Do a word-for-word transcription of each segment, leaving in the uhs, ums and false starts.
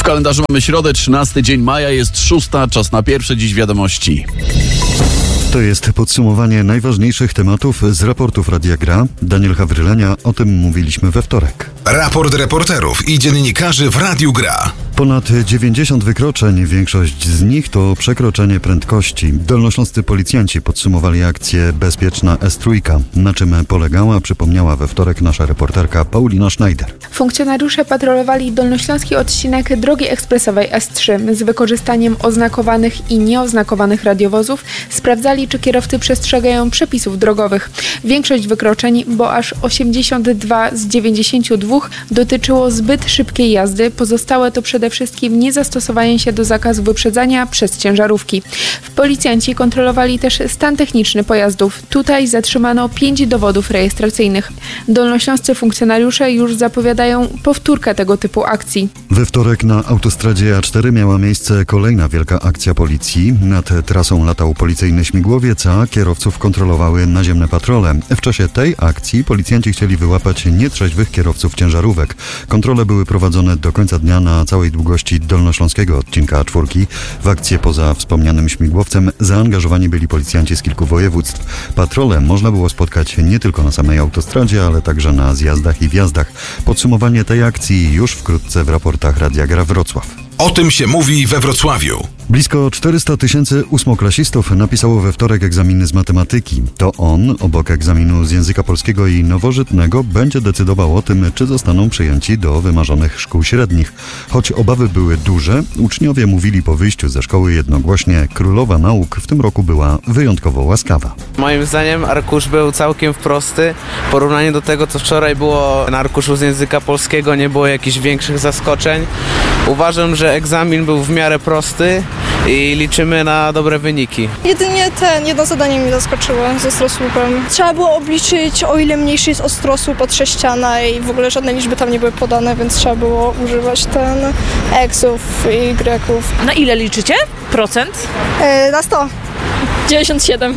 kalendarzu mamy środę, trzynasty dzień maja, jest szósta, czas na pierwsze dziś wiadomości. To jest podsumowanie najważniejszych tematów z raportów Radia Gra. Daniel Hawrylenia, o tym mówiliśmy we wtorek. Raport reporterów i dziennikarzy w Radiu Gra. Ponad dziewięćdziesiąt wykroczeń, większość z nich to przekroczenie prędkości. Dolnośląscy policjanci podsumowali akcję Bezpieczna S trzy. Na czym polegała, przypomniała we wtorek nasza reporterka Paulina Schneider. Funkcjonariusze patrolowali dolnośląski odcinek drogi ekspresowej S trzy z wykorzystaniem oznakowanych i nieoznakowanych radiowozów. Sprawdzali, czy kierowcy przestrzegają przepisów drogowych. Większość wykroczeń, bo aż osiemdziesiąt dwa z dziewięćdziesięciu dwóch dotyczyło zbyt szybkiej jazdy. Pozostałe to przede wszystkim niezastosowanie się do zakazu wyprzedzania przez ciężarówki. Policjanci kontrolowali też stan techniczny pojazdów. Tutaj zatrzymano pięć dowodów rejestracyjnych. Dolnośląscy funkcjonariusze już zapowiadają powtórkę tego typu akcji. We wtorek na autostradzie A cztery miała miejsce kolejna wielka akcja policji. Nad trasą latał policyjny śmigłowiec, a kierowców kontrolowały naziemne patrole. W czasie tej akcji policjanci chcieli wyłapać nietrzeźwych kierowców ciężarówek. Kontrole były prowadzone do końca dnia na całej długości dolnośląskiego odcinka A cztery. W akcję poza wspomnianym śmigłowcem zaangażowani byli policjanci z kilku województw. Patrole można było spotkać nie tylko na samej autostradzie, ale także na zjazdach i wjazdach. Podsumowanie tej akcji już wkrótce w raportach Radia Gra Wrocław. O tym się mówi we Wrocławiu. Blisko czterysta tysięcy ósmoklasistów napisało we wtorek egzaminy z matematyki. To on, obok egzaminu z języka polskiego i nowożytnego, będzie decydował o tym, czy zostaną przyjęci do wymarzonych szkół średnich. Choć obawy były duże, uczniowie mówili po wyjściu ze szkoły jednogłośnie: królowa nauk w tym roku była wyjątkowo łaskawa. Moim zdaniem arkusz był całkiem prosty. W porównaniu do tego, co wczoraj było na arkuszu z języka polskiego, nie było jakichś większych zaskoczeń. Uważam, że egzamin był w miarę prosty i liczymy na dobre wyniki. Jedynie ten, jedno zadanie mnie zaskoczyło z ostrosłupem. Trzeba było obliczyć, o ile mniejszy jest ostrosłup od sześciana i w ogóle żadne liczby tam nie były podane, więc trzeba było używać ten eksów i greków. Na ile liczycie? Procent? Yy, na sto. dziewięćdziesiąt siedem.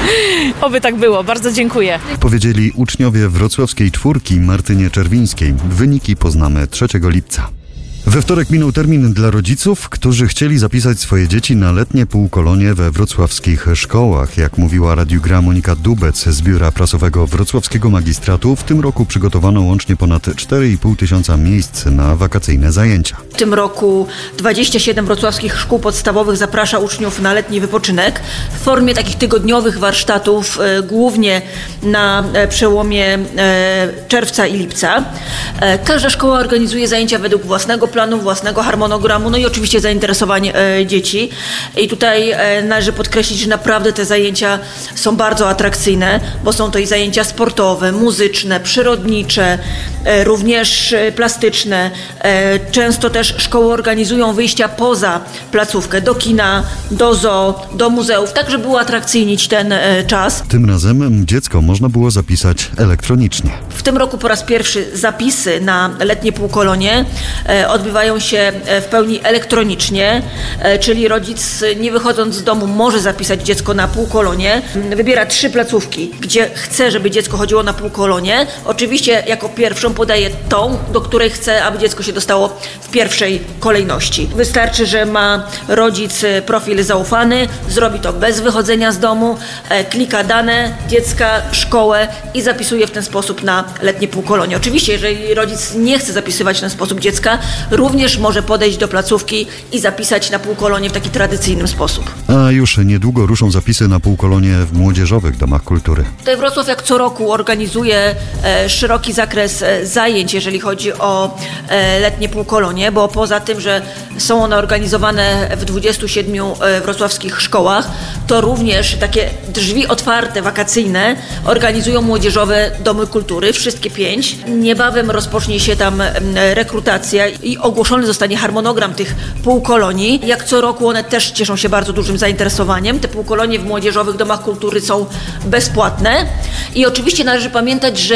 Oby tak było, bardzo dziękuję. Powiedzieli uczniowie wrocławskiej czwórki Martynie Czerwińskiej. Wyniki poznamy trzeciego lipca. We wtorek minął termin dla rodziców, którzy chcieli zapisać swoje dzieci na letnie półkolonie we wrocławskich szkołach. Jak mówiła Radiu Gra Monika Dubec z Biura Prasowego Wrocławskiego Magistratu, w tym roku przygotowano łącznie ponad cztery i pół tysiąca miejsc na wakacyjne zajęcia. W tym roku dwadzieścia siedem wrocławskich szkół podstawowych zaprasza uczniów na letni wypoczynek w formie takich tygodniowych warsztatów, e, głównie na e, przełomie e, czerwca i lipca. E, każda szkoła organizuje zajęcia według własnego planu, własnego harmonogramu, no i oczywiście zainteresowań e, dzieci. I tutaj e, należy podkreślić, że naprawdę te zajęcia są bardzo atrakcyjne, bo są to i zajęcia sportowe, muzyczne, przyrodnicze, e, również e, plastyczne. E, często też szkoły organizują wyjścia poza placówkę, do kina, do zoo, do muzeów, tak żeby uatrakcyjnić ten e, czas. Tym razem dziecko można było zapisać elektronicznie. W tym roku po raz pierwszy zapisy na letnie półkolonie e, odbywają się w pełni elektronicznie, czyli rodzic, nie wychodząc z domu, może zapisać dziecko na półkolonie. Wybiera trzy placówki, gdzie chce, żeby dziecko chodziło na półkolonie. Oczywiście jako pierwszą podaje tą, do której chce, aby dziecko się dostało w pierwszej kolejności. Wystarczy, że ma rodzic profil zaufany, zrobi to bez wychodzenia z domu, klika dane dziecka, szkołę i zapisuje w ten sposób na letnie półkolonie. Oczywiście, jeżeli rodzic nie chce zapisywać w ten sposób dziecka, również może podejść do placówki i zapisać na półkolonie w taki tradycyjny sposób. A już niedługo ruszą zapisy na półkolonie w młodzieżowych domach kultury. Tutaj Wrocław jak co roku organizuje e, szeroki zakres e, zajęć, jeżeli chodzi o e, letnie półkolonie, bo poza tym, że są one organizowane w dwudziestu siedmiu e, wrocławskich szkołach, to również takie drzwi otwarte, wakacyjne organizują młodzieżowe domy kultury, wszystkie pięć. Niebawem rozpocznie się tam e, rekrutacja i ogłoszony zostanie harmonogram tych półkolonii. Jak co roku one też cieszą się bardzo dużym zainteresowaniem. Te półkolonie w młodzieżowych domach kultury są bezpłatne i oczywiście należy pamiętać, że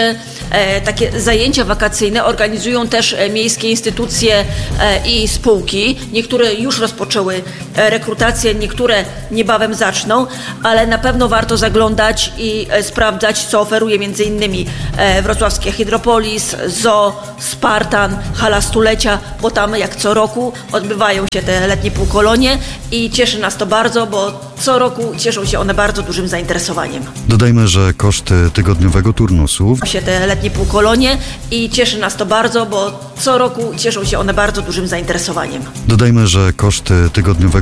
e, takie zajęcia wakacyjne organizują też e, miejskie instytucje e, i spółki. Niektóre już rozpoczęły e, rekrutację, niektóre niebawem zaczną, ale na pewno warto zaglądać i e, sprawdzać, co oferuje między innymi e, wrocławskie Hydropolis, Zoo, Spartan, Hala Stulecia, bo tam jak co roku odbywają się te letnie półkolonie i cieszy nas to bardzo, bo co roku cieszą się one bardzo dużym zainteresowaniem. Dodajmy, że koszt tygodniowego turnusu się te letnie półkolonie i cieszy nas to bardzo, bo co roku cieszą się one bardzo dużym zainteresowaniem. Dodajmy, że koszt tygodniowego